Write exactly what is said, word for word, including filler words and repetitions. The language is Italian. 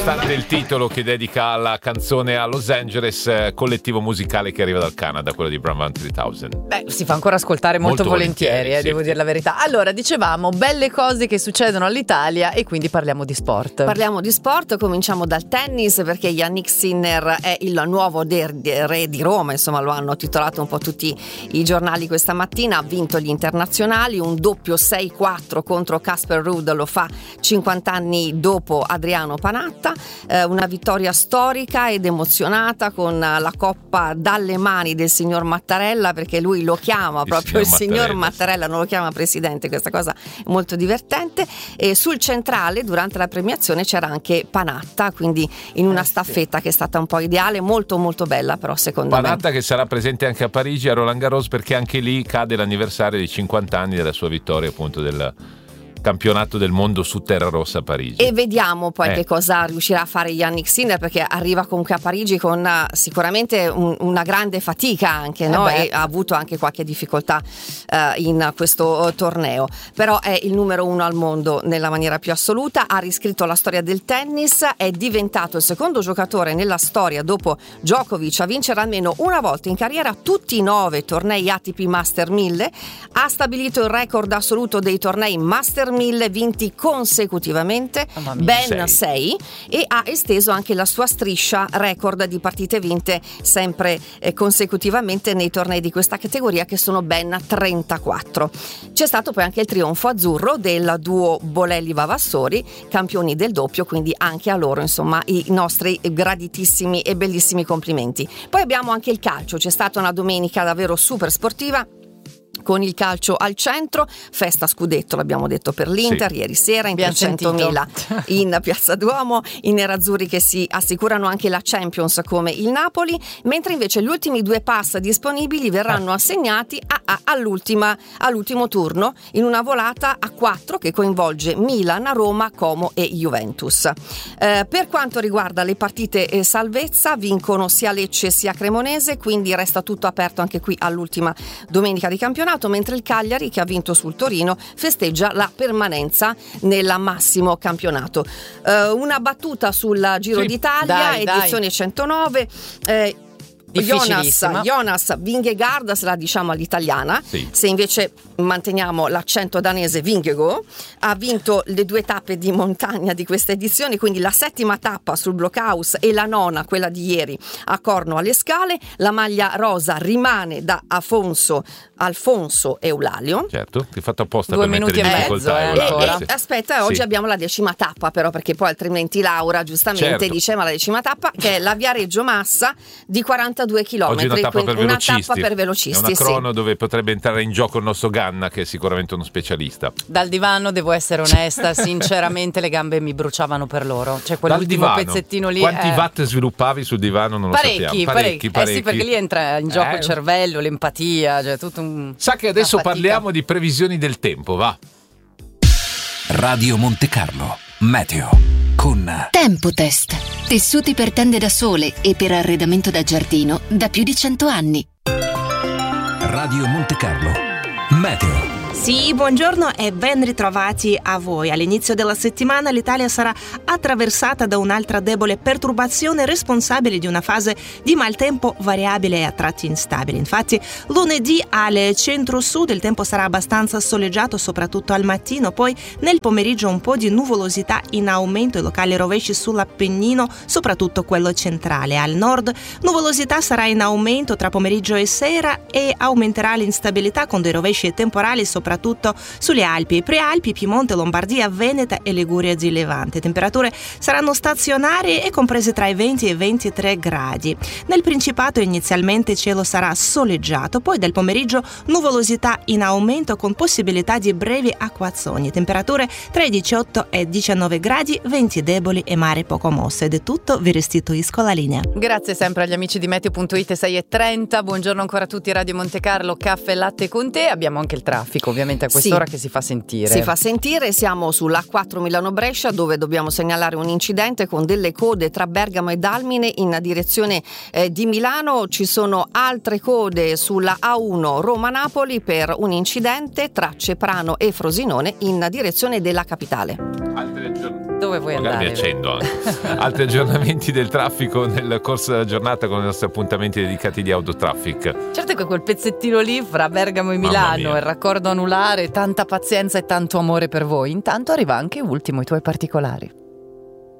nonostante il titolo che dedica la canzone a Los Angeles, eh, collettivo musicale che arriva dal Canada, quello di Bravant tremila. Beh, si fa ancora ascoltare molto, molto volentieri, volentieri eh, sì. Devo dire la verità. Allora, dicevamo, belle cose che succedono all'Italia e quindi parliamo di sport. Parliamo di sport, cominciamo dal tennis perché Jannik Sinner è il nuovo de- de- re di Roma, insomma lo hanno titolato un po' tutti i giornali questa mattina, ha vinto gli internazionali, un doppio sei quattro contro Casper Ruud, lo fa cinquanta anni dopo Adriano Panatta, eh, una vittoria storica ed emozionata con la coppa dalle mani del signor Mattarella, perché lui lo chiama il proprio signor il signor Mattarella, Mattarella, non lo chiama presidente, questa cosa è molto divertente. E sul centrale durante la premiazione c'era anche Panatta, quindi in una eh, staffetta sì. che è stata un po' ideale, molto molto bella però secondo Panatta me. Panatta che sarà presente anche a Parigi a Roland Garros, perché anche lì cade l'anniversario di cinquanta anni della sua vittoria appunto del campionato del mondo su terra rossa a Parigi. E vediamo poi eh. che cosa riuscirà a fare Jannik Sinner, perché arriva comunque a Parigi con uh, sicuramente un, una grande fatica anche, no? eh e ha avuto anche qualche difficoltà uh, in questo uh, torneo, però è il numero uno al mondo nella maniera più assoluta, ha riscritto la storia del tennis, è diventato il secondo giocatore nella storia dopo Djokovic a vincere almeno una volta in carriera tutti i nove tornei A T P Master mille, ha stabilito il record assoluto dei tornei Master mille vinti consecutivamente, oh, ben sei, e ha esteso anche la sua striscia record di partite vinte sempre eh, consecutivamente nei tornei di questa categoria, che sono ben trentaquattro. C'è stato poi anche il trionfo azzurro del duo Bolelli-Vavassori, campioni del doppio, quindi anche a loro insomma i nostri graditissimi e bellissimi complimenti. Poi abbiamo anche il calcio, c'è stata una domenica davvero super sportiva con il calcio al centro, festa scudetto l'abbiamo detto per l'Inter, sì. ieri sera in trecentomila in Piazza Duomo, i nerazzurri che si assicurano anche la Champions come il Napoli, mentre invece gli ultimi due pass disponibili verranno ah. assegnati a, a, all'ultima, all'ultimo turno in una volata a quattro che coinvolge Milan, Roma, Como e Juventus. Eh, per quanto riguarda le partite eh, salvezza, vincono sia Lecce sia Cremonese, quindi resta tutto aperto anche qui all'ultima domenica di campionato, mentre il Cagliari, che ha vinto sul Torino, festeggia la permanenza nel massimo campionato. Uh, una battuta sul Giro sì, d'Italia, dai, edizione dai. centonove. Eh, Jonas, Jonas Vingegaard se la diciamo all'italiana, sì. se invece manteniamo l'accento danese Vingego, ha vinto le due tappe di montagna di questa edizione, quindi la settima tappa sul Blockhaus e la nona, quella di ieri, a Corno alle Scale. La maglia rosa rimane da Afonso Alfonso Eulalio. Certo, ti ho fatto apposta due per minuti mettere e in mezzo, difficoltà. Eh, Eulalio, e, sì. e, aspetta, oggi sì. abbiamo la decima tappa però, perché poi altrimenti Laura giustamente certo. dice ma la decima tappa, che è la Viareggio Massa di quarantadue chilometri. Oggi una tappa per una velocisti, tappa per velocisti, è una crono sì. dove potrebbe entrare in gioco il nostro Ganna, che è sicuramente uno specialista. Dal divano devo essere onesta, sinceramente le gambe mi bruciavano per loro, cioè quell'ultimo divano. pezzettino lì. Quanti eh... watt sviluppavi sul divano non lo parecchi, sappiamo. Parecchi, parecchi, parecchi. Eh sì, perché lì entra in gioco eh. il cervello, l'empatia, cioè tutto un... Sa che adesso parliamo di previsioni del tempo, va. Radio Monte Carlo Meteo con Tempotest, tessuti per tende da sole e per arredamento da giardino da più di cento anni. Radio Monte Carlo Meteo. Sì, buongiorno e ben ritrovati a voi. All'inizio della settimana l'Italia sarà attraversata da un'altra debole perturbazione responsabile di una fase di maltempo variabile e a tratti instabile. Infatti, lunedì al centro-sud il tempo sarà abbastanza soleggiato, soprattutto al mattino, poi nel pomeriggio un po' di nuvolosità in aumento e locali rovesci sull'Appennino, soprattutto quello centrale. Al nord nuvolosità sarà in aumento tra pomeriggio e sera e aumenterà l'instabilità con dei rovesci e temporali soprattutto soprattutto sulle Alpi, Prealpi, Piemonte, Lombardia, Veneta e Liguria di Levante. Temperature saranno stazionarie e comprese tra i venti e i ventitré gradi. Nel Principato inizialmente cielo sarà soleggiato, poi del pomeriggio nuvolosità in aumento con possibilità di brevi acquazzoni. Temperature tra i diciotto e i diciannove gradi, venti deboli e mare poco mosso. Ed è tutto, vi restituisco la linea. Grazie sempre agli amici di Meteo punto it, sei e trenta. Buongiorno ancora a tutti, Radio Monte Carlo, caffè e latte con te. Abbiamo anche il traffico ovviamente a quest'ora, sì, che si fa sentire. Si fa sentire, siamo sull'A quattro Milano-Brescia, dove dobbiamo segnalare un incidente con delle code tra Bergamo e Dalmine in direzione eh, di Milano. Ci sono altre code sulla A uno Roma-Napoli per un incidente tra Ceprano e Frosinone in direzione della capitale. Altre aggiorn- Dove vuoi Magari andare? mi accendo anche. Altri aggiornamenti del traffico nel corso della giornata con i nostri appuntamenti dedicati di Autotraffic. Certo che quel pezzettino lì fra Bergamo e Milano, il raccordo anulare, tanta pazienza e tanto amore per voi. Intanto arriva anche Ultimo, i tuoi particolari.